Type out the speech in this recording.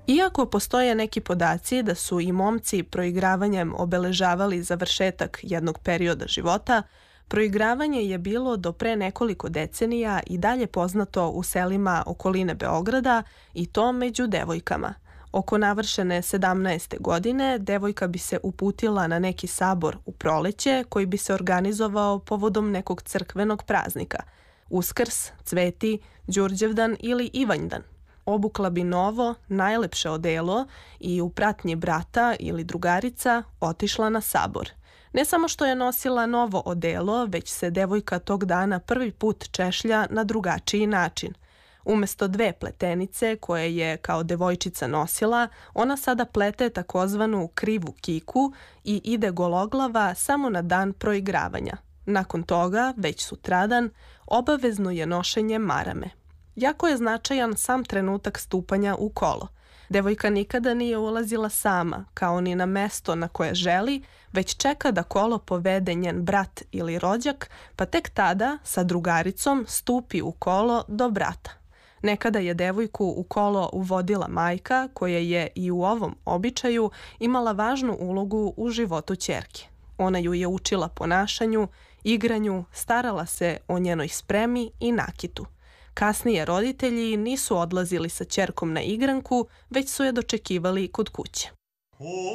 Iako postoje neki podaci da su i momci proigravanjem obeležavali završetak jednog perioda života, proigravanje je bilo do pre nekoliko decenija i dalje poznato u selima okoline Beograda i to među devojkama. Oko navršene 17. godine devojka bi se uputila na neki sabor u proleće koji bi se organizovao povodom nekog crkvenog praznika. Uskrs, Cveti, Đurđevdan ili Ivanjdan. Obukla bi novo, najlepše odelo i u pratnji brata ili drugarica otišla na sabor. Ne samo što je nosila novo odelo, već se devojka tog dana prvi put češlja na drugačiji način. Umesto 2 pletenice koje je kao devojčica nosila, ona sada plete takozvanu krivu kiku i ide gologlava samo na dan proigravanja. Nakon toga, već sutradan, obavezno je nošenje marame. Jako je značajan sam trenutak stupanja u kolo. Devojka nikada nije ulazila sama, kao ni na mesto na koje želi, već čeka da kolo povede njen brat ili rođak, pa tek tada sa drugaricom stupi u kolo do brata. Nekada je devojku u kolo uvodila majka, koja je i u ovom običaju imala važnu ulogu u životu ćerke. Ona ju je učila ponašanju, igranju, starala se o njenoj spremi i nakitu. Kasnije roditelji nisu odlazili sa ćerkom na igranku, već su je dočekivali kod kuće.